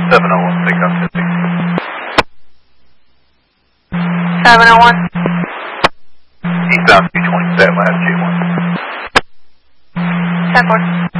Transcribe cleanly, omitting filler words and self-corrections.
701, pick up 50. 701. Eastbound 227, last G1. 10-4.